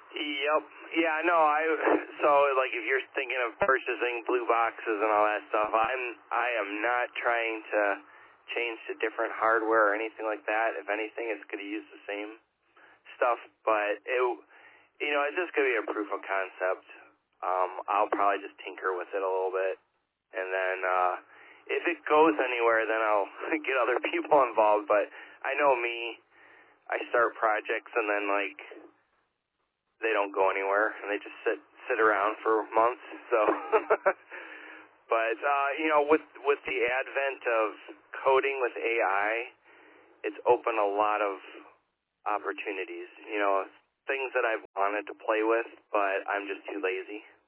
Yep. Yeah, no, so like if you're thinking of purchasing blue boxes and all that stuff, I am not trying to change to different hardware or anything like that. If anything, it's going to use the same stuff, but it's just going to be a proof of concept. I'll probably just tinker with it a little bit, and then if it goes anywhere, then I'll get other people involved. But I know me, I start projects and then they don't go anywhere, and they just sit around for months. So, but with the advent of coding with AI, it's opened a lot of opportunities. Things that I've wanted to play with, but I'm just too lazy.